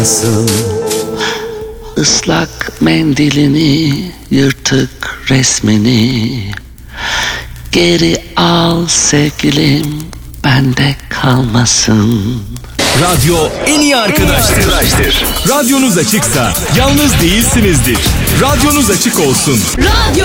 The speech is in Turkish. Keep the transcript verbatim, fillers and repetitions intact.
Islak mendilini, yırtık resmini geri al sevgilim, bende kalmasın. Radyo en iyi arkadaştır. Radyonuz açıksa yalnız değilsinizdir. Radyonuz açık olsun. Radyo